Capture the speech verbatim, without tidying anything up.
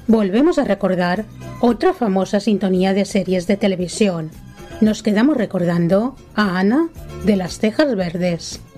Volvemos a recordar otra famosa sintonía de series de televisión. Nos quedamos recordando a Ana de las cejas verdes.